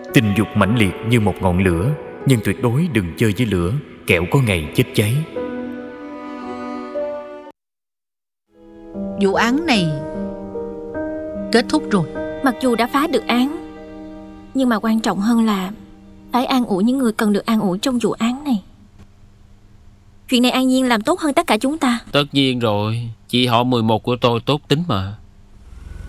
Tình dục mãnh liệt như một ngọn lửa, nhưng tuyệt đối đừng chơi với lửa, kẻo có ngày chết cháy. Vụ án này kết thúc rồi. Mặc dù đã phá được án, nhưng mà quan trọng hơn là phải an ủi những người cần được an ủi trong vụ án này. Chuyện này An Nhiên làm tốt hơn tất cả chúng ta. Tất nhiên rồi, chị họ 11 của tôi tốt tính mà.